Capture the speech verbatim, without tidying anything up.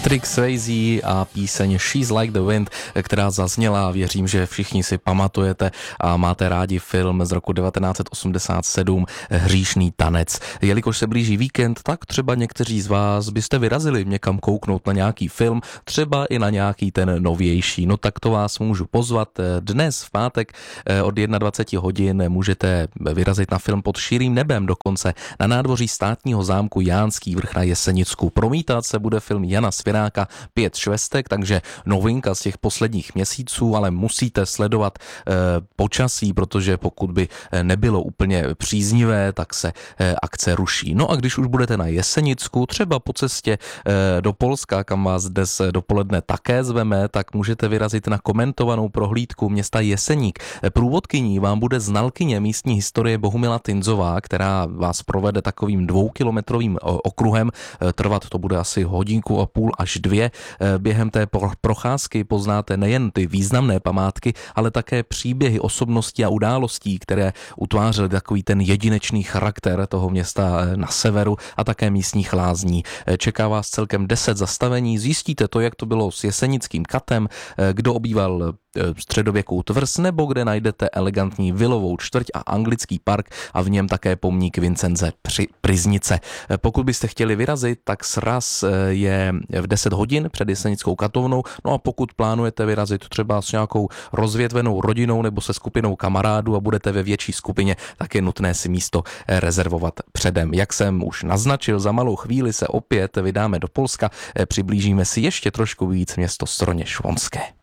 Patrick Swayze a píseň She's Like the Wind, která zazněla. Věřím, že všichni si pamatujete a máte rádi film z roku devatenáct set osmdesát sedm Hříšný tanec. Jelikož se blíží víkend, tak třeba někteří z vás byste vyrazili někam kouknout na nějaký film, třeba i na nějaký ten novější. No tak to vás můžu pozvat. Dnes v pátek od dvacet jedna hodin můžete vyrazit na film Pod širým nebem, dokonce na nádvoří státního zámku Jánský Vrch na Jesenicku. Promítat se bude film Jana Svěráka Pět švestek, takže novinka z těch posledních měsíců, ale musíte sledovat e, počasí, protože pokud by nebylo úplně příznivé, tak se e, akce ruší. No a když už budete na Jesenicku, třeba po cestě e, do Polska, kam vás dnes dopoledne také zveme, tak můžete vyrazit na komentovanou prohlídku města Jeseník. Průvodkyní vám bude znalkyně místní historie Bohumila Tinzová, která vás provede takovým dvoukilometrovým okruhem. Trvat to bude asi hodinku a půl až dvě. Během té procházky poznáte nejen ty významné památky, ale také příběhy osobností a událostí, které utvářely takový ten jedinečný charakter toho města na severu a také místních lázní. Čeká vás celkem deset zastavení, zjistíte to, jak to bylo s jesenickým katem, kdo obýval středověkou tvrz, nebo kde najdete elegantní vilovou čtvrť a anglický park a v něm také pomník Vincence Priznice. Pokud byste chtěli vyrazit, tak sraz je v deset hodin před Jesenickou katovnou, no a pokud plánujete vyrazit třeba s nějakou rozvětvenou rodinou nebo se skupinou kamarádů a budete ve větší skupině, tak je nutné si místo rezervovat předem. Jak jsem už naznačil, za malou chvíli se opět vydáme do Polska, přiblížíme si ještě trošku víc město Stroněš Vonské.